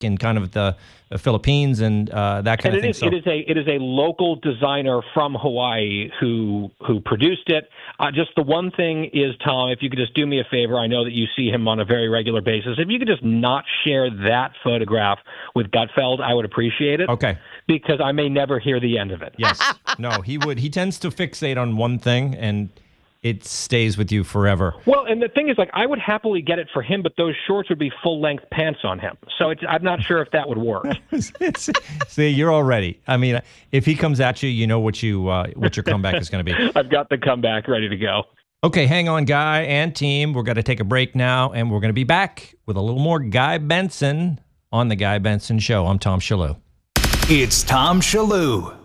in kind of the Philippines and that kind of thing. It is a local designer from Hawaii who produced it. Just the one thing is, Tom, if you could just do me a favor, I know that you see him on a very regular basis. If you could just not share that photograph with Gutfeld, I would appreciate it. Okay. Because I may never hear the end of it. Yes. No, he would. He tends to fixate on one thing, and it stays with you forever. Well, and the thing is, like, I would happily get it for him, but those shorts would be full-length pants on him. So I'm not sure if that would work. See, you're all ready. I mean, if he comes at you, you know what your comeback is going to be. I've got the comeback ready to go. Okay, hang on, Guy and team. We're going to take a break now, and we're going to be back with a little more Guy Benson on The Guy Benson Show. I'm Tom Shillue. It's Tom Shillue.